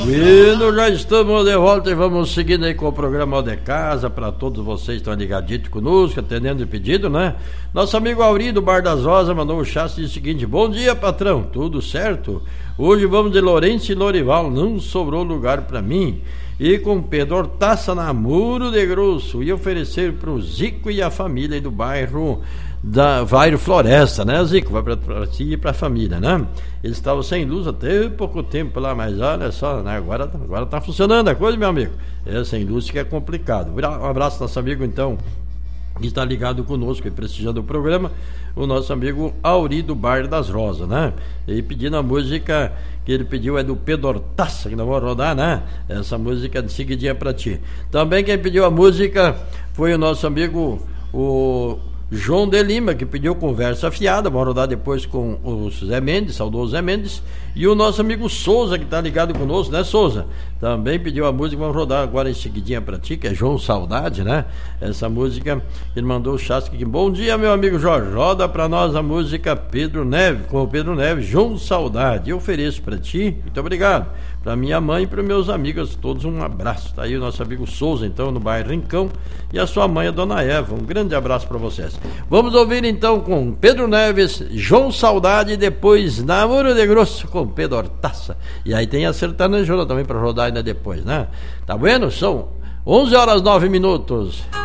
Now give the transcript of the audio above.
Bueno, já estamos de volta e vamos seguindo aí com o programa de casa para todos vocês que estão ligaditos conosco, atendendo o pedido, né? Nosso amigo Auri do Bar das Rosas mandou um chat e disse o seguinte: bom dia, patrão, tudo certo? Hoje vamos de Lourenço e Lorival, não sobrou lugar para mim. E com Pedro Hortaça na Muro de Grosso e oferecer para o Zico e a família do bairro Floresta, né, Zico? Vai para si e para a família, né? Eles estavam sem luz até pouco tempo lá, mas olha só, né? Agora tá funcionando a coisa, meu amigo. Sem luz que é complicado. Um abraço ao nosso amigo, então, que está ligado conosco e prestigiando o programa, o nosso amigo Auri do Bar das Rosas, né? E pedindo a música que ele pediu é do Pedro Hortaça, que nós vamos rodar, né? Essa música de seguidinha pra ti. Também quem pediu a música foi o nosso amigo, o João de Lima, que pediu Conversa Fiada. Vamos rodar depois com o Zé Mendes, saudoso Zé Mendes. E o nosso amigo Souza, que está ligado conosco, né, Souza? Também pediu a música, vamos rodar agora em seguidinha pra ti, que é João Saudade, né? Essa música, ele mandou o chasque aqui. Bom dia, meu amigo Jorge. Roda pra nós a música Pedro Neves, com o Pedro Neves, João Saudade. Eu ofereço pra ti, muito obrigado. Pra minha mãe e pros meus amigos todos, um abraço. Tá aí o nosso amigo Souza, então, no bairro Rincão. E a sua mãe, a dona Eva. Um grande abraço pra vocês. Vamos ouvir então com Pedro Neves, João Saudade, e depois Namoro de Grosso com Pedro Hortaça. E aí tem a sertanejona também para rodar ainda depois, né? Tá bueno? São 11 horas 9 minutos.